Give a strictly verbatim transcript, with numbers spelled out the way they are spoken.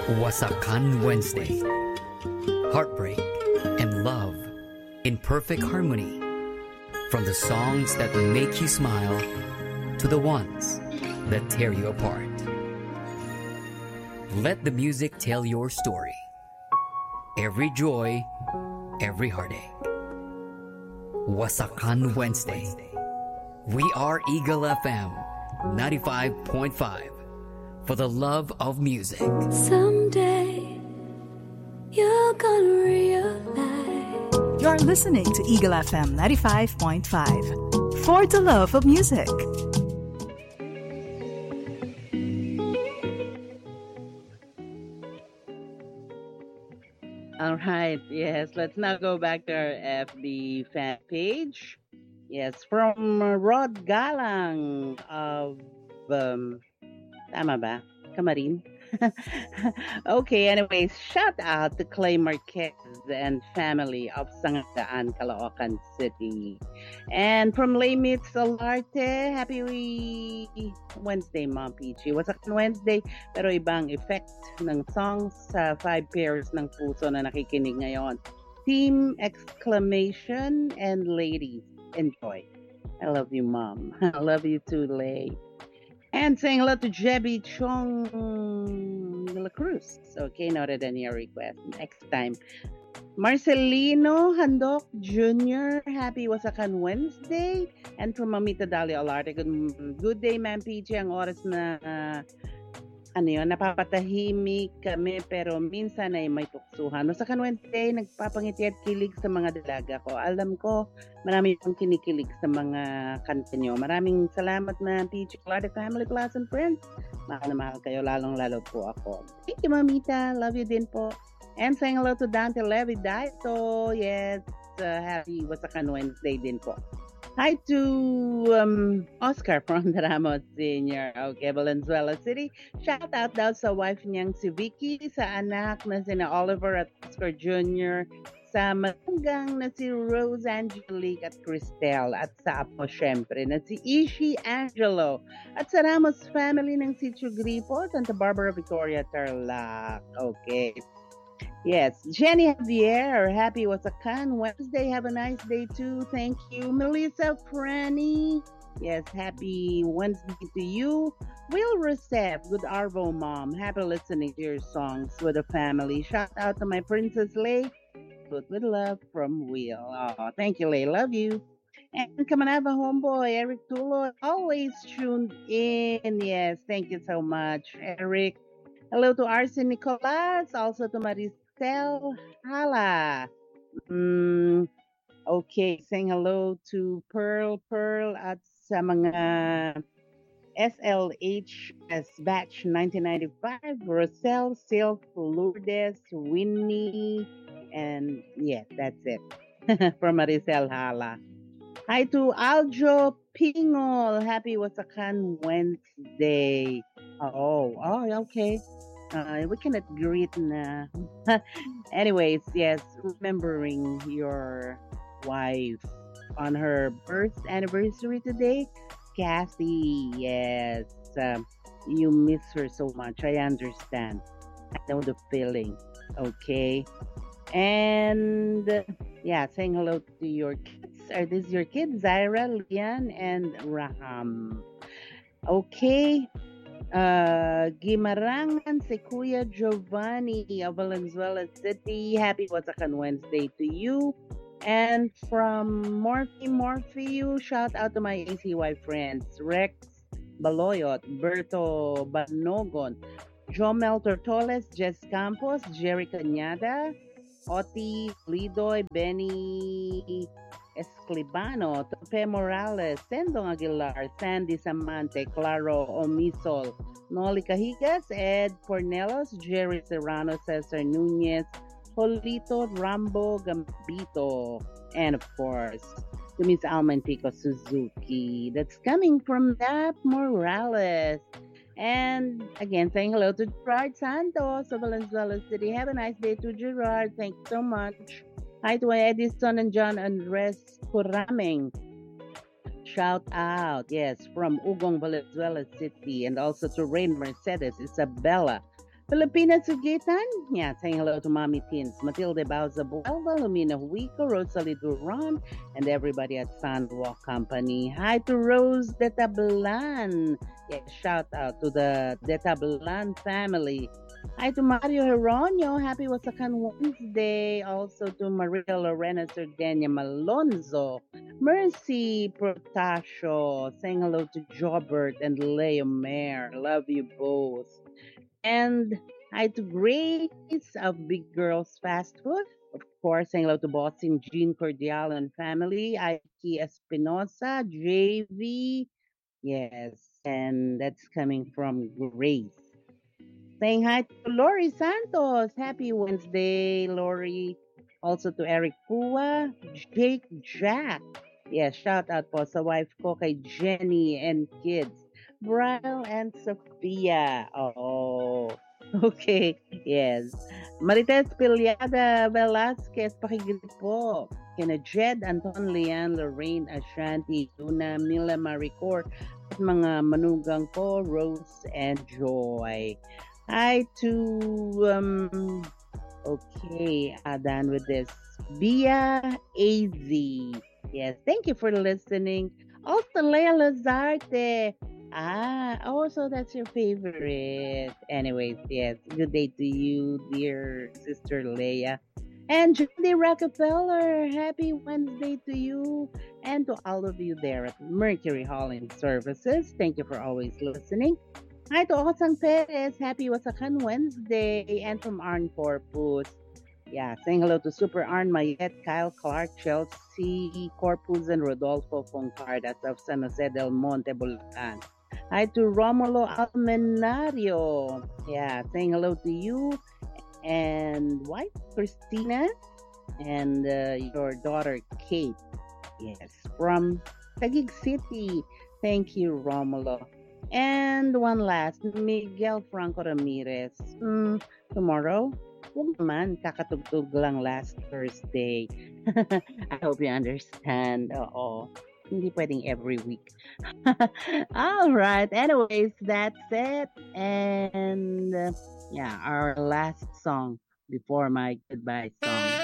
Wasakan Wednesday. Heartbreak and love in perfect harmony. From the songs that make you smile to the ones that tear you apart. Let the music tell your story. Every joy, every heartache. Wasakan Wednesday. We are Eagle F M ninety-five point five for the love of music. Someday you're gonna realize. You're listening to Eagle F M ninety-five point five for the love of music. All right, yes, let's now go back to our F B fan page. Yes, from uh, Rod Galang of, um, tama ba? Camarin? Okay, anyways, shout out to Clay Marquez and family of Sangataan, Caloocan City. And from Laymitz Solarte, happy Wednesday, Mom Peachy. Wasakan Wednesday, pero ibang effect ng songs sa five pairs ng puso na nakikinig ngayon. Team exclamation and ladies, enjoy. I love you, Mom. I love you too, Lay. And saying hello to Jebby Chong de la Cruz. Okay, noted on your request. Next time. Marcelino Handok Junior, happy Wasakan Wednesday. And from Mamita Dalia Olarte, good, good day, Ma'am P J. Ang oras na, uh, ano yun, napapatahimik kami, pero minsan ay may tuksuhan. Wasakan Wednesday, nagpapangiti at kilig sa mga dalaga ko. Alam ko, marami pong kinikilig sa mga kanta nyo. Maraming salamat, Ma'am P J. Olarte Family Plus and Friends. Mahal na mahal kayo, lalong-lalo po ako. Thank you, Mamita. Love you din po. And saying hello to Dante Levi Daito. Yes, uh, happy Wasakan Wednesday din po. Hi to um, Oscar from the Ramos Senior. Okay, Valenzuela City. Shout out daw sa wife niyang si Vicky, sa anak na sina Oliver at Oscar Junior, sa matanggang na si Rose Angelique at Cristel, at sa apo syempre na si Ishi Angelo, at sa Ramos family ng Sitio Gripo, Santa Barbara, Victoria, Tarlac. Okay. Yes, Jenny Javier, happy Wasakan Wednesday. Have a nice day too. Thank you. Melissa Franny, yes, happy Wednesday to you. Will Recep, good Arvo mom. Happy listening to your songs with the family. Shout out to my Princess Lay. Good with love from Will. Oh, thank you, Lay. Love you. And Kamanava homeboy, Eric Tulo, always tuned in. Yes, thank you so much, Eric. Hello to Arsen Nicolas, also to Maricel Hala. Mm, okay, saying hello to Pearl Pearl at sa mga S L H S Batch nineteen ninety-five, Rosel, Silk, Lourdes, Winnie, and yeah, that's it. From Maricel Hala. Hi to Aljo Pingol. Happy Wasakan Wednesday. Oh, oh, okay. Uh, we cannot greet na. Anyways, yes, remembering your wife on her birth anniversary today. Cassie, yes. Um, you miss her so much. I understand. I know the feeling. Okay. And uh, yeah, saying hello to your kids. Are these your kids? Zaira, Lian, and Raham. Okay. Uh, Gimarangan si Kuya Giovanni of Valenzuela City. Happy Wasakan Wednesday to you. And from Morphe Morphe, shout out to my A C Y friends. Rex Baloyot, Berto Banogon, Jomel Tortoles, Jess Campos, Jerry Cañada, Oti Lidoy, Benny Esclibano, Tope Morales, Sendong Aguilar, Sandy Samante, Claro Omisol, Noli Cahigas, Ed Cornelos, Jerry Serrano, Cesar Nunez, Polito Rambo Gambito, and of course, to Miss Almantico Suzuki. That's coming from Dap Morales. And again, saying hello to Gerard Santos of Valenzuela City. Have a nice day to Gerard. Thank you so much. Hi to Edison and John Andres Curaming. Shout out, yes, from Ugong, Valenzuela City. And also to Rain Mercedes, Isabella, Filipina Sugitan, yeah, saying hello to Mommy Teens, Matilde Bauza Buelva, Lumina Huico, Rosalie Duran, and everybody at Sandwalk Company. Hi to Rose de Tablan. Yeah, shout out to the de Tablan family. Hi to Mario Heronio. Happy Wasakan Wednesday. Also to Maria Lorena Sardenia Malonzo. Mercy Protasio. Saying hello to Jobert and Leo Mayer. Love you both. And hi to Grace of Big Girls Fast Food. Of course, saying hello to Boston Jean Cordial and family. Ike Espinosa, J V. Yes, and that's coming from Grace. Saying hi to Lori Santos. Happy Wednesday, Lori. Also to Eric Pua, Jake Jack. Yeah, shout out po sa wife ko kay Jenny and kids. Brian and Sophia. Oh, okay. Yes. Marites Pilyada Velasquez, pakigil po. Kina Jed, Anton, Lian, Lorraine, Ashanti, Luna, Mila Maricor, at mga manugang ko, Rose and Joy. Hi to, um, okay, uh, done with this. Bia A Z. Yes, thank you for listening. Also, Leia Lazarte. Ah, oh, so that's your favorite. Anyways, yes, good day to you, dear sister Leia. And Judy Rockefeller, happy Wednesday to you and to all of you there at Mercury Hauling Services. Thank you for always listening. Hi to Osang Perez, happy Wasakan Wednesday. And from Arn Corpus. Yeah, saying hello to Super Arn Mayet, Kyle Clark, Chelsea Corpus, and Rodolfo Foncardas of San Jose del Monte, Bulacan. Hi to Romulo Almenario. Yeah, saying hello to you and wife Christina and uh, your daughter Kate. Yes, from Taguig City. Thank you, Romulo. And one last, Miguel Franco Ramirez. Mm, tomorrow, huwag naman, kakatugtog lang last Thursday. I hope you understand. Oo. Hindi pwedeng every week. All right. Anyways, that's it. And uh, yeah, our last song before my goodbye song.